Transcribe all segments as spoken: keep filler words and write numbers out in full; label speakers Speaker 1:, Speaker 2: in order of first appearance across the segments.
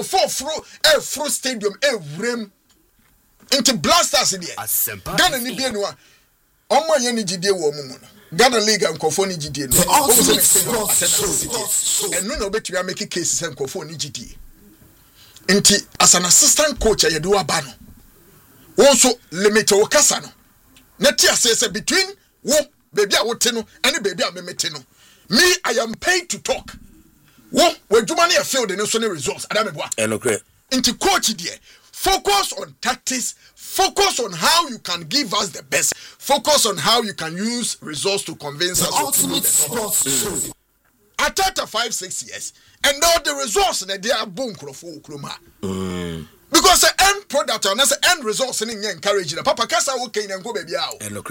Speaker 1: for fro e fro stadium e wrem into blasters in there Ghana ni bi enu a omo ye ni gidie wo mu no Ghana League and Nkofo ni gidie no o se stadium and no no betu ya make case say Nkofo ni gidie nti as an assistant coach ye do aba no wo so limit wo kasa no na ti ase between wo baby a wo te no and baby a me me te no me I am paid to talk wo we dwuma na field no so ne results adam boa
Speaker 2: enokre
Speaker 1: nti coach there focus on tactics, focus on how you can give us the best, focus on how you can use results to convince the us ultimate sports mm. After five six years and all the results that they are boom mm. Because the end product and the end results in encourage the papa kasa okay and go baby out and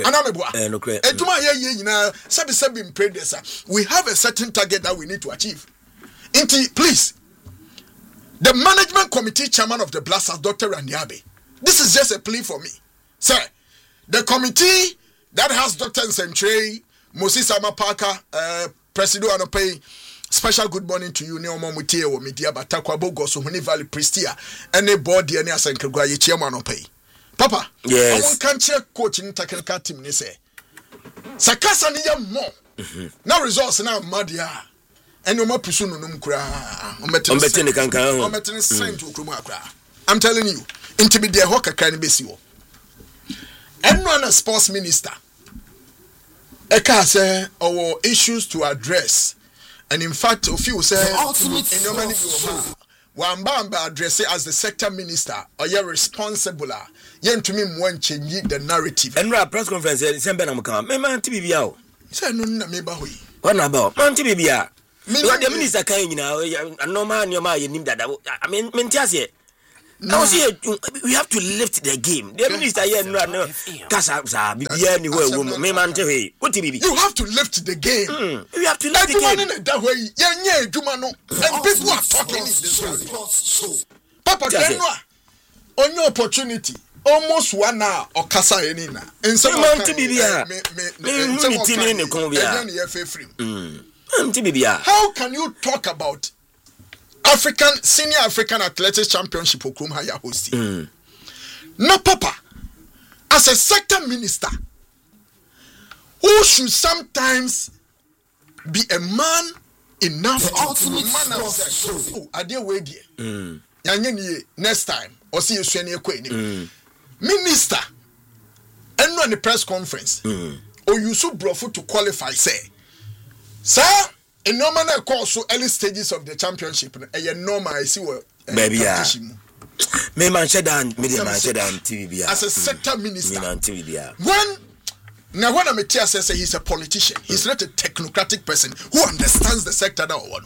Speaker 1: we have a certain target that we need to achieve. Inti, please, the management committee chairman of the Blasters, Doctor Randiabe, this is just a plea for me, sir. The committee that has Doctor Nsentre, Moses Amapaka, uh, President Anope, special good morning to you. Neomo Mutie or Media Batakwa Bogo, so many Valley Pristia, and a body and as Nkagwa chairman Anope. Papa,
Speaker 2: yes,
Speaker 1: I won't can't check coaching technical team. They say, Sakasa niya more. Now results now Madia. And no more pursue no cra. I'm telling you, intimidate Hoka can be you. And one a sports minister. Eka say our issues to address. And in fact, a few say in your many Wamba address it as the sector minister or you're responsible. Yen to me one change the narrative. And our press conference is same Benam come. Me man to be biao. Say no na me ba hoy. What about man to be bia? What the minister can you know, no man, your man, you need that. I mean, Mentias, no, see, we have to lift the game. The minister, yeah, no, no, Casa, be anywhere, woman, may man tell you, what do you mean? You have to lift the game. Mm. You have to lift the game. That way, yeah, yeah, Jumano, and people are talking in this way. Papa, on your opportunity. Almost one hour or Casa Enina. And some man to be here. How can you talk about African Senior African Athletics Championship Okrum Haya hosting? Mm. No, Papa, as a sector minister, who should sometimes be a man enough the ultimate man of oh, I dare wait here. Mm. Next time, or see you soon. Mm. Minister, and on the press conference, mm. or you so brought to qualify, say. Sir, in normal course, so early stages of the championship, a normal I see what baby yeah. Me man shed down, me man shed down T V as a sector minister. When now when I'm a T S S, he's a politician. He's not a technocratic person who understands the sector that one.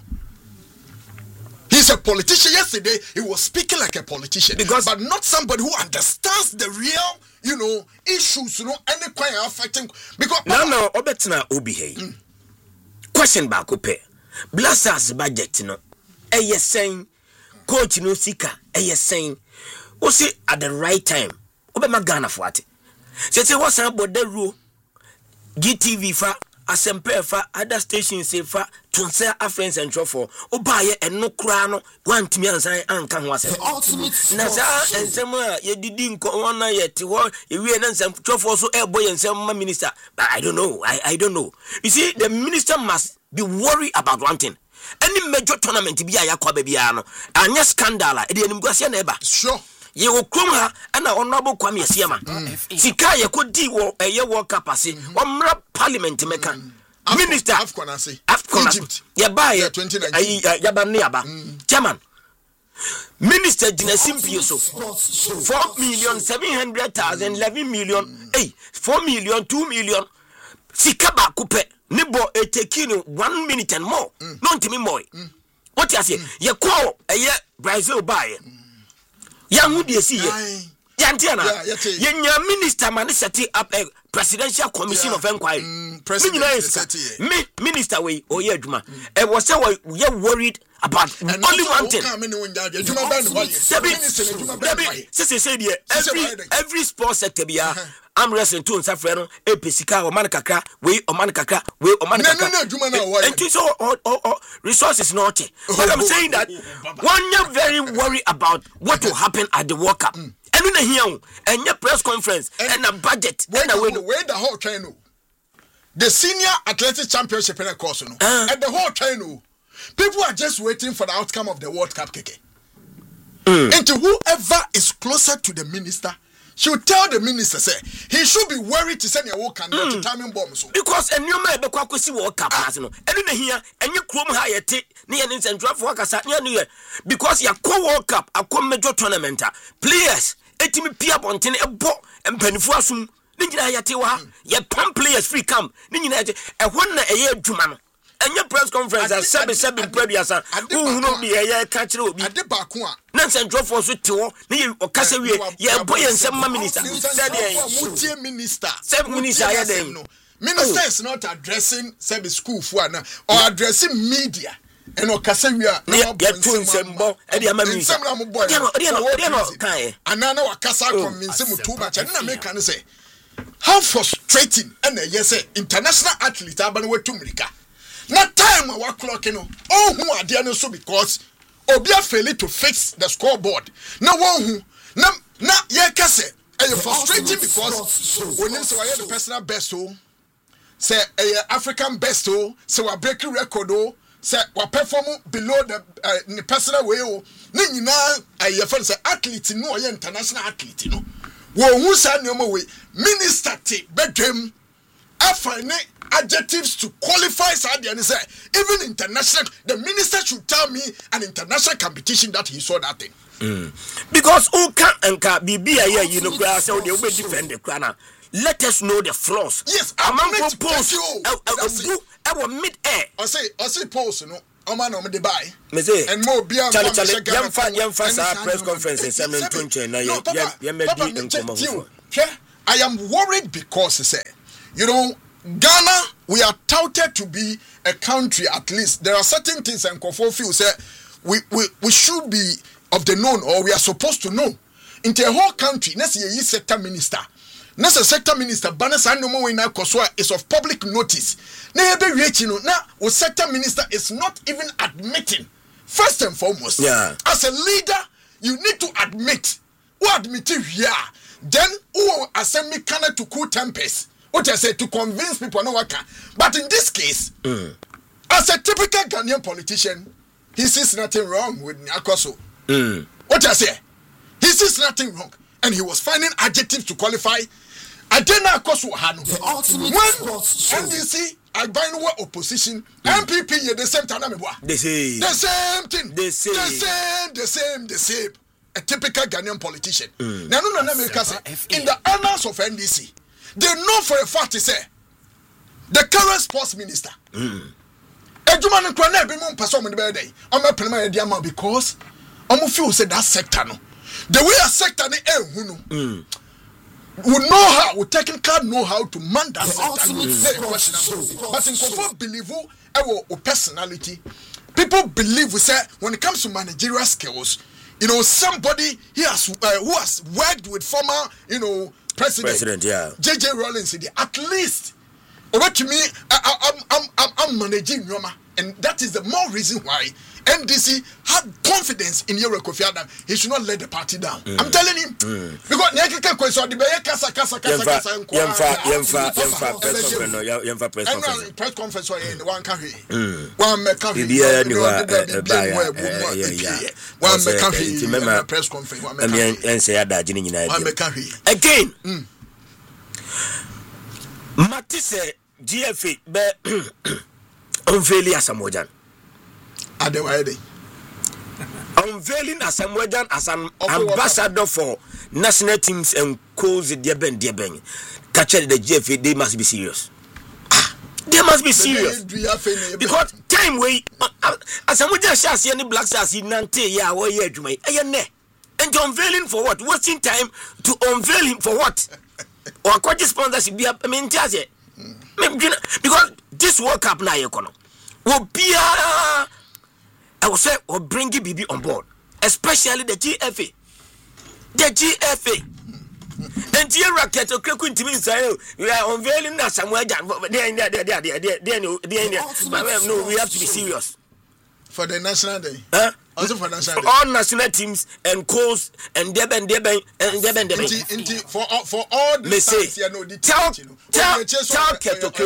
Speaker 1: He's a politician. Yesterday, he was speaking like a politician, because but not somebody who understands the real, you know, issues, you know, any kind of affecting. Because no, no, Obetina Obihe. Mm. Question back up. Blasters budget no. Eh yes saying coach no sika. Eh yes saying. O see at the right time. Obe magana for what? Say say what's about the rule? G T V fa, Asempe fa, other stations say fa, Tonse African Central for. Obaye and no crano. One to me and say anka was the ultimate. Nasa and somewhere ye didn't go on yet. What you and some for so air boy and some minister. But I don't know. I I don't know. You see, the minister must be worried about one thing. Any major tournament to be a yakwa babyano. And yes, scandal. It didn't go see neighbor. Sure. Ye will come her and our honorable Kwame Siama. Sika ye could do a year work capacity. One parliament to make minister Afghan Afghan Egypt. Ya buy ya twenty nineteen. Yabaniaba. Chairman. Minister Jinesim Pioso. Four million seven hundred thousand eleven million. Hey, four million two million. Sikaba coupe. Nibo e taking one minute and more. Non to me more. What you say? Ye call a year Brazil buy. Yang who dey see ye? Yantiana. Ye minister man set up a presidential commission yeah. of inquiry. Mm, president me minister way oh yeah Juma. E was say we are worried about and only one thing. Every every sports sector bia
Speaker 2: I'm wrestling two and Safreno, a Pesica or Manakaka, we or Manakaka, we or Manakaka. And so resources not. But I'm saying that one you're very worried about what will happen at the World Cup. And in a here, and your press conference, and a budget,
Speaker 1: when I win away the whole train. The senior athletic championship in a course, no, uh, and the whole train. People are just waiting for the outcome of the World Cup. Keke. Mm. And to whoever is closer to the minister, she will tell the minister, say, he should be worried to send a work and not to timing bombs.
Speaker 2: Because a new man, the Quackosy World Cup, and in here, and you chrome higher take near and draft workers at near year. Because your co World Cup, a co major tournament, players, eighty Pia Bontin, a bo, and Penfuasum, Nina Yatiwa, your pump players free camp, Nina, a one a year Juman. And your press conference as seven seven previous who will be a year catcher will be at the Bakua. Nancy drove for Suto, Nia or Cassawe, yeah, boy, and some minister. Seven
Speaker 1: minister,
Speaker 2: seven minister.
Speaker 1: Minister is not addressing seven school for or addressing media. And Ocasawia,
Speaker 2: get two in some boy, and the American boy, and now Ocasa convinced him too much. And American say, how frustrating and yes, international athlete are going to America. Not time our clock, you know. Oh, who are there so because Obia failed to fix the scoreboard. No one who, no, no, yeah, Casse, and you're frustrating because when you say the personal best, oh, say a African best, oh, so a breaking record, oh, say we perform below the uh, personal way, oh, Nina, I have say athlete, no, international athlete, you know. Wo who say no more way, minister, bedroom, I find it. Adjectives to qualify Saudi and say even international the minister should tell me an international competition that he saw that thing. Mm. Because who can and can be be a you know so they will defend the crown. Let us know the flaws.
Speaker 1: Yes,
Speaker 2: among post our mid air.
Speaker 1: I say I say post no Oman on the buy.
Speaker 2: And more beyond young fan young fans press conference in seven twenty na
Speaker 1: I am worried because he said you know Ghana, we are touted to be a country at least. There are certain things and Kofo feel say we, we we should be of the known or we are supposed to know. In the whole country, next year sector minister. Next sector minister, Banas Anomo in Koswa is of public notice. Now the sector minister is not even admitting. First and foremost,
Speaker 2: yeah.
Speaker 1: As a leader, you need to admit. Who admit it here? Then who assembly can to cool tempers. What I say to convince people no work. But in this case, mm. as a typical Ghanaian politician, he sees nothing wrong with Nyakoso.
Speaker 2: Mm.
Speaker 1: What I say, he sees nothing wrong, and he was finding adjectives to qualify. I didn't know Nyakoso Hanu. When N D C, I bind what opposition, mm. M P P, yeah, the same time.
Speaker 2: They say
Speaker 1: the same thing.
Speaker 2: They say
Speaker 1: the same, the same, the same. A typical Ghanaian politician.
Speaker 2: Mm.
Speaker 1: Now, no, no, America say in the annals of N D C. They know for a fact to say the current sports minister. Ejuman and Kwane be mon person the birthday. I'm a prima diamond because I'm feel say that sector no. The way a sector ni eh hunu. We know how, we technical know how to man that sector. Mm. But in Kofo believe our personality, people believe we say when it comes to managerial skills, you know, somebody he has uh, who has worked with former, you know. President,
Speaker 2: President, yeah.
Speaker 1: J J Rawlings said, at least, over to me, I, I'm, I'm, I'm, I'm managing Roma, and that is the more reason why N D C had confidence in Yero Kofi Adam. He should not let the party down. Mm. I'm telling him. Mm. Because Nyaka question the Baya Kasa Kasa Kasa Kasa and
Speaker 2: Yemfa Yemfa Yemfa press conference. Yemfa press conference.
Speaker 1: Press conference in one carry.
Speaker 2: One
Speaker 1: McCarthy.
Speaker 2: Yeah, yeah.
Speaker 1: One McCarthy. Remember press conference. One McCarthy.
Speaker 2: And say that Jini United.
Speaker 1: One McCarthy.
Speaker 2: Again. Matisse G F A be unveiling Asamoah.
Speaker 1: Adewale.
Speaker 2: Unveiling Asamoah as an ambassador for national teams and calls the Diaben Diaben. Catch the G F A, they must be serious. Ah, they must be serious. Because time we Asamoah shall any black stars in Nante, yeah, or yeah, Jumay. And to unveiling for what? Wasting time to unveil him for what? Or quite sponsorship be I mean, because this World Cup now, you know, will be a I will say or bring B B on board, especially the G F A. The G F A. And here racket or crack to me say we are unveiling that somewhere there there there there there there there no we have to be serious.
Speaker 1: For the national day.
Speaker 2: Huh?
Speaker 1: Also for national day.
Speaker 2: All national teams and course and deben deben and deben
Speaker 1: deben. For all for all the
Speaker 2: stars, you know, the tell tell tell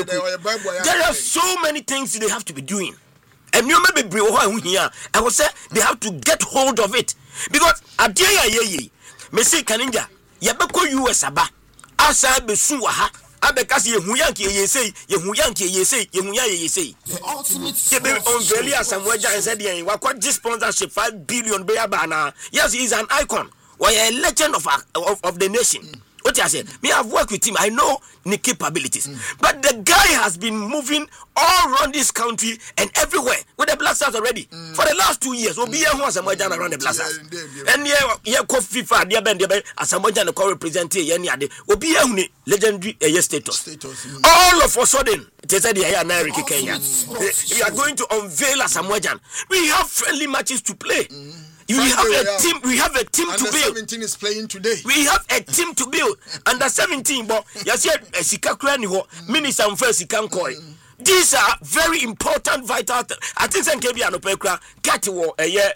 Speaker 2: Keto. There are so many things they have to be doing. And you may be here. I will say they have to get hold of it. Because at the end, me say Kaninja, Yabako U S aba, asa be suwaha, abekasi ye huyanki ye say, ye huyanki ye say, ye huyanki ye say. The ultimate unveiling as some wager and said, "Yeah, what this sponsorship five billion bayabana." Yes, he's an icon. Or a legend of of, of the nation. Mm. What I said, me I've worked with him. I know the capabilities, mm. but the guy has been moving all around this country and everywhere with the Black Stars already mm. for the last two years. Obi mm. who Samoa Gyan around the Black Stars, yeah, yeah, yeah. and yeah, yeah, coffee FIFA, yeah, ben, yeah, as Samoa Gyan co representing, yeah, yeah, Obi who legendary, yeah, status. status mm. All of a sudden, they said, yeah, America, Kenya, we are going to unveil a Samoa Gyan. We have friendly matches to play. Mm. We have a yeah. team. We have a team
Speaker 1: Under
Speaker 2: to build.
Speaker 1: seventeen is playing today.
Speaker 2: We have a team to build. Under seventeen, but you said Sika Krani ho Minister first Sikan Koi. These are very important, vital. I think some K B and Opekra Katiwo a year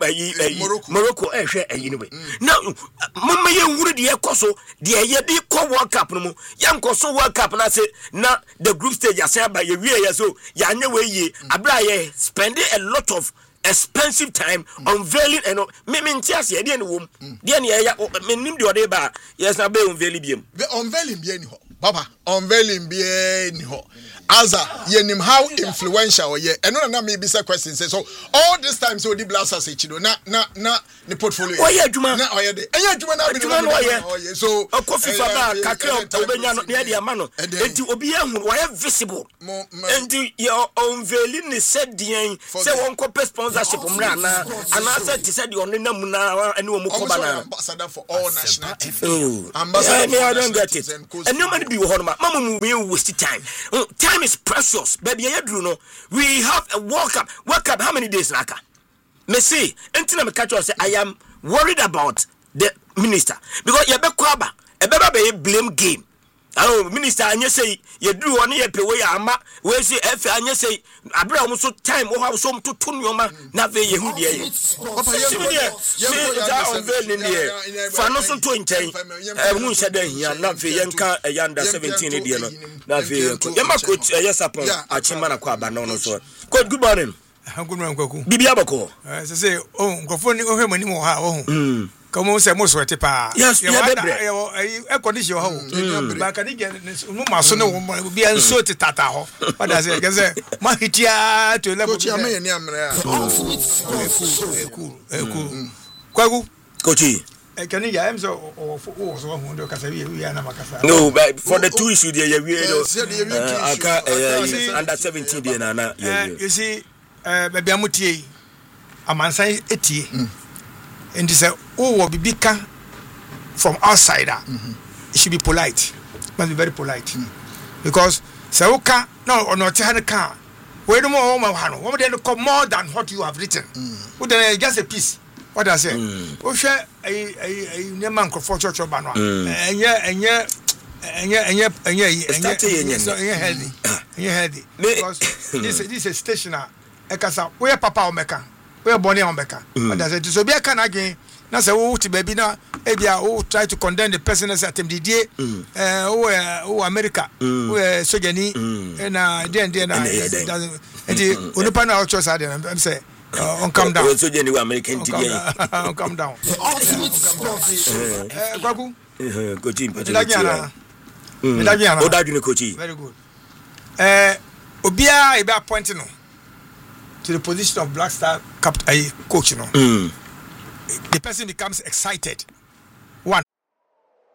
Speaker 2: Morocco Morocco eh anyway. Now, Mama ye wuri the ekoso the ye di ko World Cup no mo. Yan koso World Cup na say na the group stage ya say ba ye wie ya so ya anye we ye abra ye spending a lot of expensive time mm. unveiling and me me ntia se de ne wom de ne ya me nim de ode ba yes na be unveiling biem
Speaker 1: be unveiling biem ni ho baba unveiling biem ni ho Aza yenim how influential ye eno na me be say question say so all this time so the blasters say chido na na na the portfolio
Speaker 2: oh yeah adwuma
Speaker 1: na oh yeah de eh adwuma na be
Speaker 2: oh yeah so okofi fa ba kakra obenya no ne de ama no enti obi ehun wo visible enti your unveiling ne said den say won ko sponsorship mra na ana say ti said on na mu na ene wo mu ko ba na
Speaker 1: ambassador for all national teams
Speaker 2: ambassador me I don't get it and no man be wo hono ma mama mu we waste time time is precious baby you know we have a World Cup World Cup how many days naka me say entina me catch say I am worried about the minister because you be kwaba e be be blame game oh minister anye say you do one ye pe we ama we say efe anye say abra mo so time wo have so to to nyoma na ve ye hu de ye papa ye ja unveil ni ye fa no so to nchen e hu nse da hia na ve ye nka e yanda seventeen de no na ve ye ye ma coach e sapon achima na kwa aba no no so coach good morning
Speaker 3: good morning kwaku
Speaker 2: bibi abako
Speaker 3: eh say say oh nkofo ni ohwe mani mo ha oh mm como se mo sweat pa
Speaker 2: yes ya bebre
Speaker 3: e condition ho ba ka ni no ma so no bi an so ti tata ho pada se ke se ma hitia to level
Speaker 1: coach am ni amra
Speaker 3: e cool e cool kwaku
Speaker 2: coach
Speaker 3: e kan ya em so o so ho do ka se wi ya na makasa
Speaker 2: no but for the two issue there you know aka under seventeen there na na
Speaker 3: you see eh baby amutie amansan etie and they say, oh, Bibika from outside, mm-hmm. it should be polite. Must be very polite. Mm-hmm. Because Sauka, no, or not a car. Where do more what then come more than what you have written? Mm-hmm. Then just a piece. What I say? Oh, share a man for church or banner. And yeah, and yeah. And yeah, and yeah, and yeah, and yeah, healthy, and yeah, healthy. Because this this is stationer. Ekasa, where Papa Omeka. We are born in Omeka. But as it is, so be a can again. Now, say, oh, to baby now, Abia, oh, try to condemn the person as at M D D, uh, oh, America, who are Sogeni, and uh, then, then, and the Unupana choice, I'm saying, on come down.
Speaker 2: So, you American today,
Speaker 3: come down. Kwaku,
Speaker 2: coaching,
Speaker 3: Dagiana,
Speaker 2: coaching.
Speaker 3: Very good. Uh, Obia, about pointing to the position of Black Star cap- uh, coach, you know. Mm. The person becomes excited